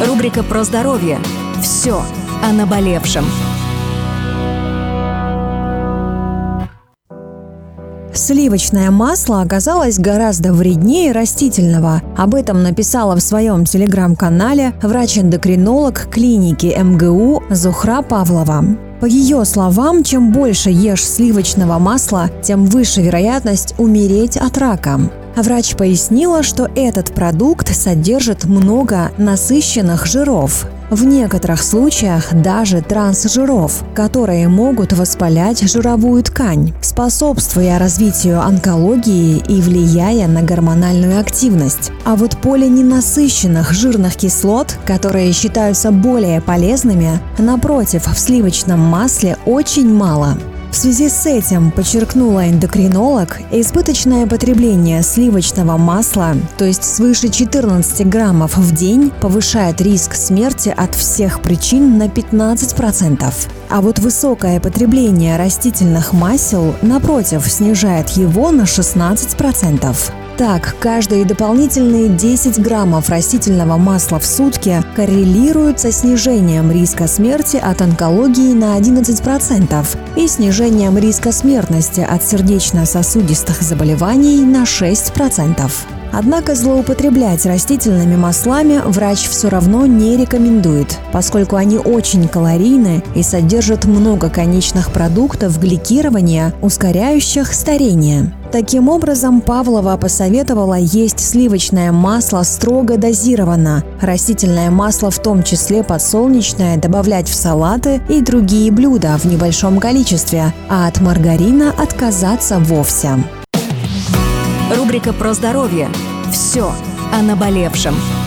Рубрика про здоровье. Все о наболевшем. Сливочное масло оказалось гораздо вреднее растительного. Об этом написала в своем телеграм-канале врач-эндокринолог клиники МГУ Зухра Павлова. По ее словам, чем больше ешь сливочного масла, тем выше вероятность умереть от рака. Врач пояснила, что этот продукт содержит много насыщенных жиров. В некоторых случаях даже трансжиров, которые могут воспалять жировую ткань, способствуя развитию онкологии и влияя на гормональную активность. А вот полиненасыщенных жирных кислот, которые считаются более полезными, напротив, в сливочном масле очень мало. В связи с этим, подчеркнула эндокринолог, избыточное потребление сливочного масла, то есть свыше 14 граммов в день, повышает риск смерти от всех причин на 15%. А вот высокое потребление растительных масел, напротив, снижает его на 16%. Так, каждые дополнительные 10 граммов растительного масла в сутки коррелируют со снижением риска смерти от онкологии на 11% и снижением риска смертности от сердечно-сосудистых заболеваний на 6%. Однако злоупотреблять растительными маслами врач все равно не рекомендует, поскольку они очень калорийны и содержат много конечных продуктов гликирования, ускоряющих старение. Таким образом, Павлова посоветовала есть сливочное масло строго дозированно, растительное масло, в том числе подсолнечное, добавлять в салаты и другие блюда в небольшом количестве, а от маргарина отказаться вовсе. Рубрика про здоровье. Все о наболевшем.